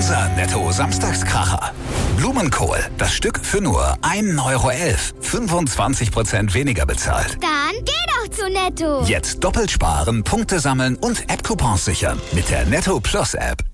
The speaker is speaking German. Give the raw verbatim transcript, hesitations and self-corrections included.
Unser Netto-Samstagskracher. Blumenkohl, das Stück für nur ein Euro elf. fünfundzwanzig Prozent weniger bezahlt. Dann geh doch zu Netto. Jetzt doppelt sparen, Punkte sammeln und App-Coupons sichern. Mit der Netto Plus App.